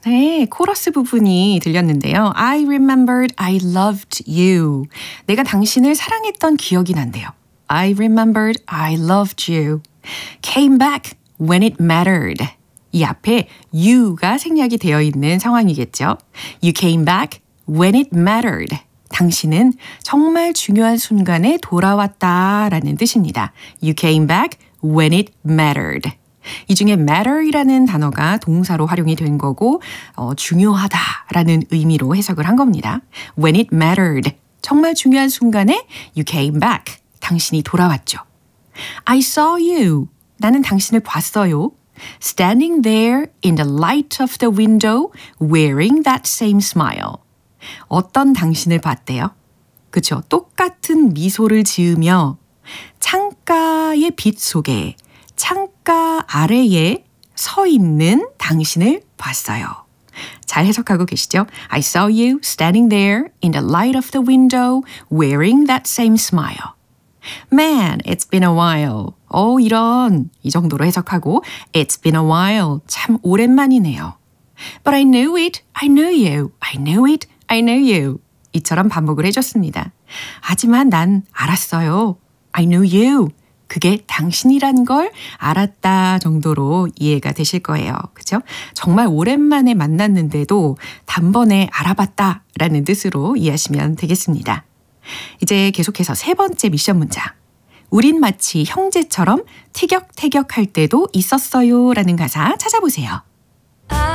네, 코러스 부분이 들렸는데요. I remembered I loved you. 내가 당신을 사랑했던 기억이 난대요. I remembered I loved you. Came back when it mattered. 이 앞에 you가 생략이 되어 있는 상황이겠죠. You came back when it mattered. 당신은 정말 중요한 순간에 돌아왔다라는 뜻입니다. You came back when it mattered. 이 중에 matter이라는 단어가 동사로 활용이 된 거고 중요하다라는 의미로 해석을 한 겁니다. When it mattered. 정말 중요한 순간에 you came back. 당신이 돌아왔죠. I saw you. 나는 당신을 봤어요. Standing there in the light of the window wearing that same smile. 어떤 당신을 봤대요? 그쵸? 똑같은 미소를 지으며 창가의 빛 속에 창가 아래에 서 있는 당신을 봤어요. 잘 해석하고 계시죠? I saw you standing there in the light of the window wearing that same smile. Man, it's been a while. 이런 이 정도로 해석하고 It's been a while. 참 오랜만이네요. But I knew it. I knew you. I knew it. I knew you. 이처럼 반복을 해줬습니다. 하지만 난 알았어요. I knew you. 그게 당신이란 걸 알았다 정도로 이해가 되실 거예요. 그죠? 정말 오랜만에 만났는데도 단번에 알아봤다라는 뜻으로 이해하시면 되겠습니다. 이제 계속해서 세 번째 미션 문장. 우린 마치 형제처럼 티격태격할 때도 있었어요 라는 가사 찾아보세요.